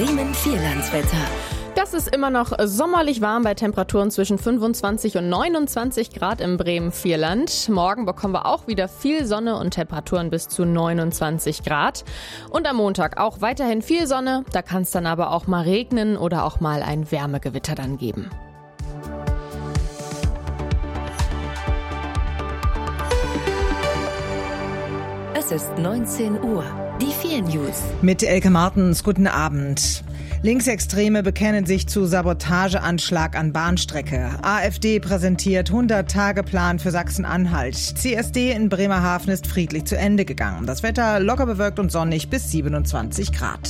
Bremen-Vierlandswetter. Das ist immer noch sommerlich warm bei Temperaturen zwischen 25 und 29 Grad im Bremen-Vierland. Morgen bekommen wir auch wieder viel Sonne und Temperaturen bis zu 29 Grad. Und am Montag auch weiterhin viel Sonne. Da kann es dann aber auch mal regnen oder auch mal ein Wärmegewitter dann geben. Es ist 19 Uhr. Die 4 News. Mit Elke Martens, guten Abend. Linksextreme bekennen sich zu Sabotageanschlag an Bahnstrecke. AfD präsentiert 100-Tage-Plan für Sachsen-Anhalt. CSD in Bremerhaven ist friedlich zu Ende gegangen. Das Wetter locker bewölkt und sonnig bis 27 Grad.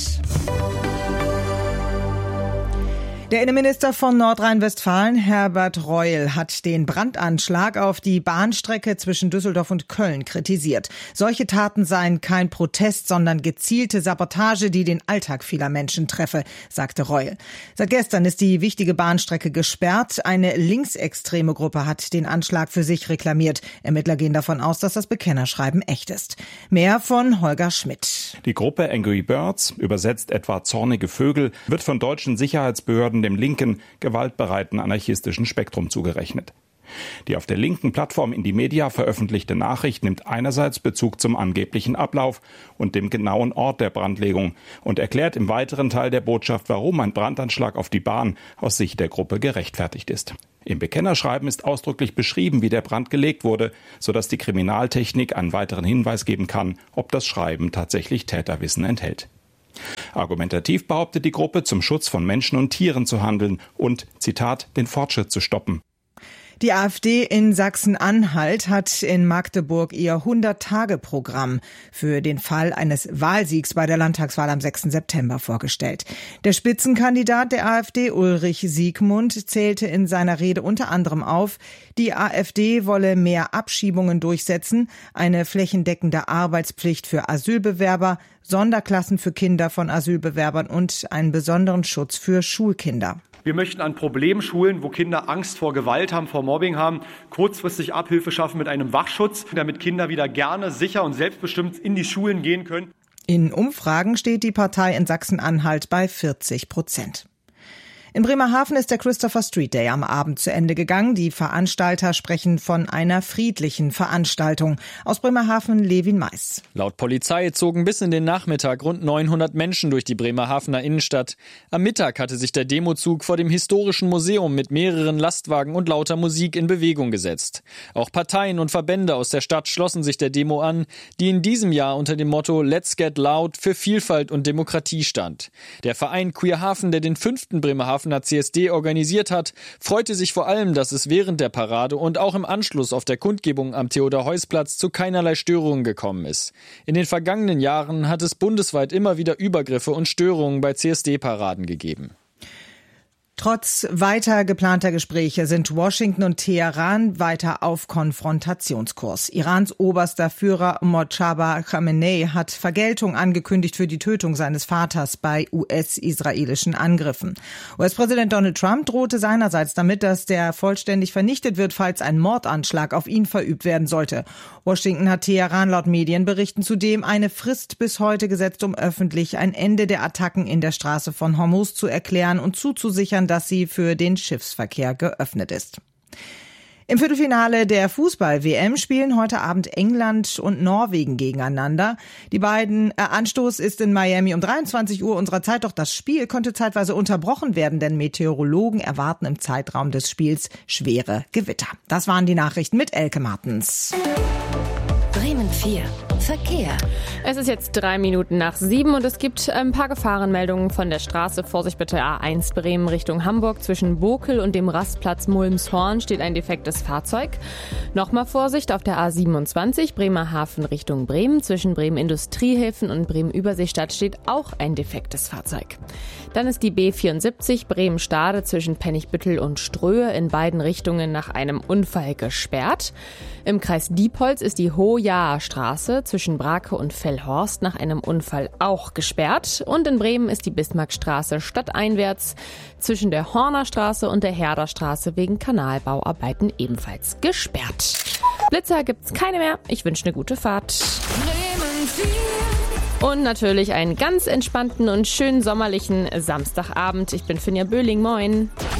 Der Innenminister von Nordrhein-Westfalen, Herbert Reul, hat den Brandanschlag auf die Bahnstrecke zwischen Düsseldorf und Köln kritisiert. Solche Taten seien kein Protest, sondern gezielte Sabotage, die den Alltag vieler Menschen treffe, sagte Reul. Seit gestern ist die wichtige Bahnstrecke gesperrt. Eine linksextreme Gruppe hat den Anschlag für sich reklamiert. Ermittler gehen davon aus, dass das Bekennerschreiben echt ist. Mehr von Holger Schmidt. Die Gruppe Angry Birds, übersetzt etwa zornige Vögel, wird von deutschen Sicherheitsbehörden dem linken, gewaltbereiten anarchistischen Spektrum zugerechnet. Die auf der linken Plattform Indymedia veröffentlichte Nachricht nimmt einerseits Bezug zum angeblichen Ablauf und dem genauen Ort der Brandlegung und erklärt im weiteren Teil der Botschaft, warum ein Brandanschlag auf die Bahn aus Sicht der Gruppe gerechtfertigt ist. Im Bekennerschreiben ist ausdrücklich beschrieben, wie der Brand gelegt wurde, sodass die Kriminaltechnik einen weiteren Hinweis geben kann, ob das Schreiben tatsächlich Täterwissen enthält. Argumentativ behauptet die Gruppe, zum Schutz von Menschen und Tieren zu handeln und, Zitat, den Fortschritt zu stoppen. Die AfD in Sachsen-Anhalt hat in Magdeburg ihr 100-Tage-Programm für den Fall eines Wahlsiegs bei der Landtagswahl am 6. September vorgestellt. Der Spitzenkandidat der AfD, Ulrich Siegmund, zählte in seiner Rede unter anderem auf, die AfD wolle mehr Abschiebungen durchsetzen, eine flächendeckende Arbeitspflicht für Asylbewerber, Sonderklassen für Kinder von Asylbewerbern und einen besonderen Schutz für Schulkinder. Wir möchten an Problemschulen, wo Kinder Angst vor Gewalt haben, vor Mobbing haben, kurzfristig Abhilfe schaffen mit einem Wachschutz, damit Kinder wieder gerne, sicher und selbstbestimmt in die Schulen gehen können. In Umfragen steht die Partei in Sachsen-Anhalt bei 40%. In Bremerhaven ist der Christopher Street Day am Abend zu Ende gegangen. Die Veranstalter sprechen von einer friedlichen Veranstaltung. Aus Bremerhaven Levin Mais. Laut Polizei zogen bis in den Nachmittag rund 900 Menschen durch die Bremerhavener Innenstadt. Am Mittag hatte sich der Demozug vor dem historischen Museum mit mehreren Lastwagen und lauter Musik in Bewegung gesetzt. Auch Parteien und Verbände aus der Stadt schlossen sich der Demo an, die in diesem Jahr unter dem Motto Let's Get Loud für Vielfalt und Demokratie stand. Der Verein Queerhaven, der den 5. Bremerhavener CSD organisiert hat, freute sich vor allem, dass es während der Parade und auch im Anschluss auf der Kundgebung am Theodor-Heuss-Platz zu keinerlei Störungen gekommen ist. In den vergangenen Jahren hat es bundesweit immer wieder Übergriffe und Störungen bei CSD-Paraden gegeben. Trotz weiter geplanter Gespräche sind Washington und Teheran weiter auf Konfrontationskurs. Irans oberster Führer Mojtaba Khamenei hat Vergeltung angekündigt für die Tötung seines Vaters bei US-israelischen Angriffen. US-Präsident Donald Trump drohte seinerseits damit, dass der vollständig vernichtet wird, falls ein Mordanschlag auf ihn verübt werden sollte. Washington hat Teheran laut Medienberichten zudem eine Frist bis heute gesetzt, um öffentlich ein Ende der Attacken in der Straße von Hormuz zu erklären und zuzusichern, dass sie für den Schiffsverkehr geöffnet ist. Im Viertelfinale der Fußball-WM spielen heute Abend England und Norwegen gegeneinander. Die beiden Anstoß ist in Miami um 23 Uhr unserer Zeit, doch das Spiel konnte zeitweise unterbrochen werden, denn Meteorologen erwarten im Zeitraum des Spiels schwere Gewitter. Das waren die Nachrichten mit Elke Martens. Bremen 4. Verkehr. Es ist jetzt 7:03 und es gibt ein paar Gefahrenmeldungen von der Straße. Vorsicht bitte, A1 Bremen Richtung Hamburg. Zwischen Bokel und dem Rastplatz Mulmshorn steht ein defektes Fahrzeug. Nochmal Vorsicht auf der A27 Bremerhaven Richtung Bremen. Zwischen Bremen Industriehäfen und Bremen Überseestadt steht auch ein defektes Fahrzeug. Dann ist die B74 Bremen-Stade zwischen Pennigbüttel und Ströhe in beiden Richtungen nach einem Unfall gesperrt. Im Kreis Diepholz ist die Hojaer Straße zwischen Brake und Fellhorst nach einem Unfall auch gesperrt. Und in Bremen ist die Bismarckstraße stadteinwärts zwischen der Horner Straße und der Herder Straße wegen Kanalbauarbeiten ebenfalls gesperrt. Blitzer gibt's keine mehr. Ich wünsche eine gute Fahrt. Bremen 4. Und natürlich einen ganz entspannten und schönen sommerlichen Samstagabend. Ich bin Finja Böhling, moin.